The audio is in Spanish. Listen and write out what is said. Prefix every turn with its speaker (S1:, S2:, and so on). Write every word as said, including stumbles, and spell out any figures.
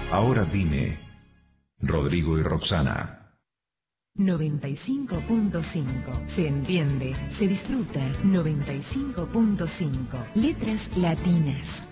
S1: Ahora dime, Rodrigo y Roxana.
S2: noventa y cinco punto cinco. Se entiende, se disfruta. noventa y cinco punto cinco. Letras latinas.